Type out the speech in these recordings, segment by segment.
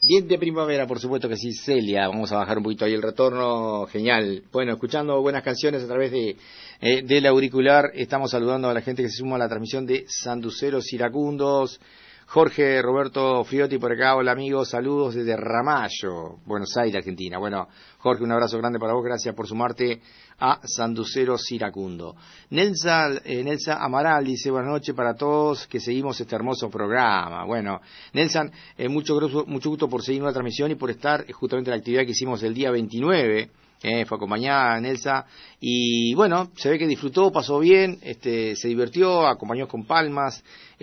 10 de primavera, por supuesto que sí, Celia. Vamos a bajar un poquito ahí el retorno, genial. Bueno, escuchando buenas canciones a través del auricular, estamos saludando a la gente que se suma a la transmisión de Sanduceros Iracundos. Jorge Roberto Friotti por acá, hola amigos, saludos desde Ramallo, Buenos Aires, Argentina. Bueno, Jorge, un abrazo grande para vos, gracias por sumarte a Sanduceros Iracundo. Nelsa Amaral dice, buenas noches para todos, que seguimos este hermoso programa. Bueno, Nelson, mucho gusto por seguir una transmisión y por estar justamente en la actividad que hicimos el día 29. Fue acompañada a Nelsa y bueno, se ve que disfrutó, pasó bien, se divirtió, acompañó con palmas,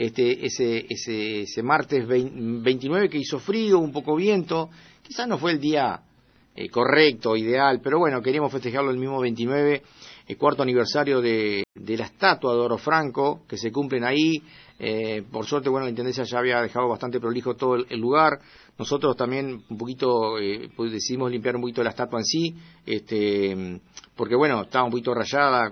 ese martes 29 que hizo frío, un poco viento, quizás no fue el día correcto, ideal, pero bueno, queríamos festejarlo el mismo 29, el cuarto aniversario de la estatua de Oro Franco, que se cumplen ahí. Por suerte, bueno, la Intendencia ya había dejado bastante prolijo todo el lugar. Nosotros también un poquito pues decidimos limpiar un poquito la estatua en sí, porque bueno, estaba un poquito rayada,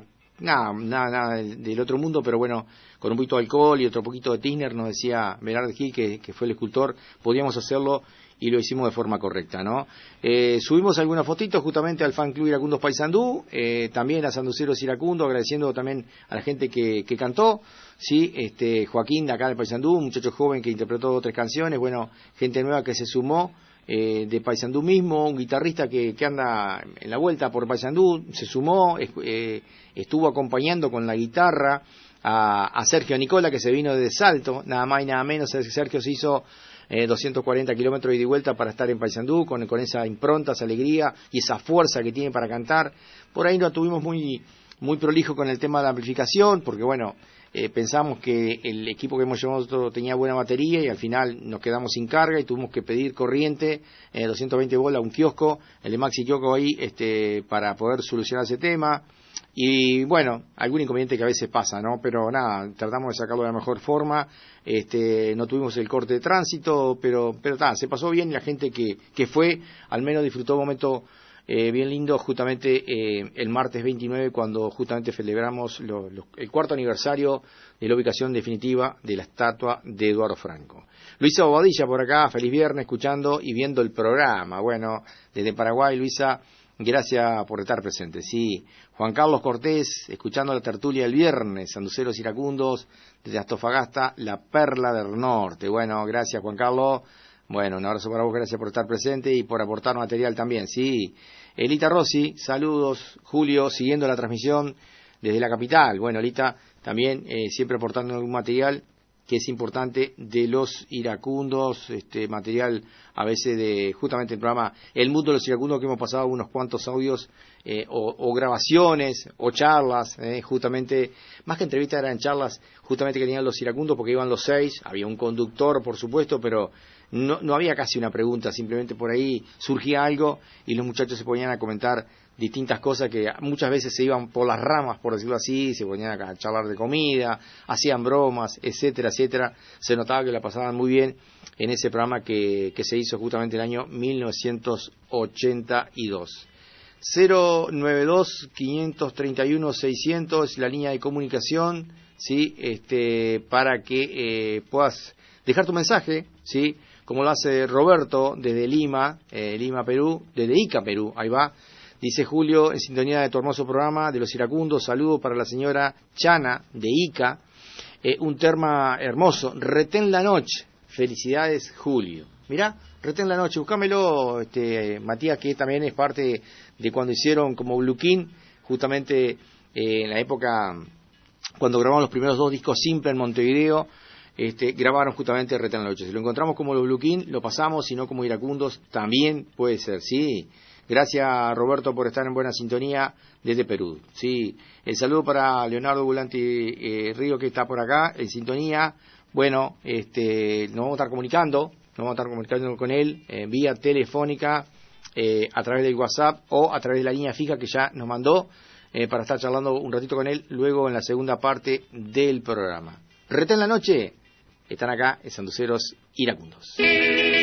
nada del otro mundo, pero bueno, con un poquito de alcohol y otro poquito de thinner, nos decía Berard Gil, que fue el escultor, podíamos hacerlo y lo hicimos de forma correcta, ¿no? Subimos algunas fotitos justamente al Fan Club Iracundos Paysandú, también a Sanduceros Iracundo, agradeciendo también a la gente que cantó, sí, Joaquín de acá de Paysandú, un muchacho joven que interpretó 3 canciones, bueno, gente nueva que se sumó, de Paysandú mismo, un guitarrista que anda en la vuelta por Paysandú, se sumó, estuvo acompañando con la guitarra a Sergio Nicola, que se vino desde Salto, nada más y nada menos. Sergio se hizo 240 kilómetros de ida y vuelta para estar en Paysandú, con esa impronta, esa alegría y esa fuerza que tiene para cantar. Por ahí no tuvimos muy prolijo con el tema de la amplificación, porque bueno, pensamos que el equipo que hemos llevado tenía buena batería y al final nos quedamos sin carga y tuvimos que pedir corriente, 220 volt a un kiosco, el de Maxi Kyoko ahí, para poder solucionar ese tema. Y bueno, algún inconveniente que a veces pasa, ¿no? Pero nada, tratamos de sacarlo de la mejor forma, no tuvimos el corte de tránsito, pero se pasó bien y la gente que fue, al menos disfrutó un momento bien lindo justamente el martes 29 cuando justamente celebramos el cuarto aniversario de la ubicación definitiva de la estatua de Eduardo Franco. Luisa Bobadilla por acá, feliz viernes, escuchando y viendo el programa. Bueno, desde Paraguay, Luisa, gracias por estar presente. Sí, Juan Carlos Cortés, escuchando la tertulia del viernes, Sanduceros Iracundos, desde Antofagasta, la perla del norte. Bueno, gracias Juan Carlos. Bueno, un abrazo para vos, gracias por estar presente y por aportar material también, sí. Elita Rossi, saludos. Julio, siguiendo la transmisión desde la capital. Bueno, Elita también siempre aportando algún material que es importante de los iracundos, material a veces de justamente el programa El Mundo de los Iracundos, que hemos pasado unos cuantos audios o grabaciones o charlas, justamente, más que entrevistas eran charlas justamente que tenían los iracundos porque iban los 6, había un conductor por supuesto, pero no había casi una pregunta, simplemente por ahí surgía algo y los muchachos se ponían a comentar distintas cosas que muchas veces se iban por las ramas, por decirlo así, se ponían a charlar de comida, hacían bromas, etcétera, etcétera. Se notaba que la pasaban muy bien en ese programa que se hizo justamente el año 1982. 092-531-600 es la línea de comunicación, ¿sí? Para que puedas dejar tu mensaje, ¿sí? Como lo hace Roberto desde Lima, Perú, desde Ica, Perú, ahí va. Dice Julio, en sintonía de tu hermoso programa de los iracundos, saludo para la señora Chana de Ica, un tema hermoso, Retén la noche, felicidades Julio. Mirá, Retén la noche, búscamelo, Matías, que también es parte de cuando hicieron como Blue King, justamente en la época cuando grabamos los primeros 2 discos simples en Montevideo, grabaron justamente Retén la noche. Si lo encontramos como los Blue King, lo pasamos, si no como iracundos, también puede ser, sí. Gracias Roberto por estar en buena sintonía desde Perú. Sí, el saludo para Leonardo Bulanti Río, que está por acá en sintonía. Bueno, nos vamos a estar comunicando con él vía telefónica, a través del WhatsApp o a través de la línea fija que ya nos mandó, para estar charlando un ratito con él luego en la segunda parte del programa. Retén la noche, están acá en Sanduceros Iracundos.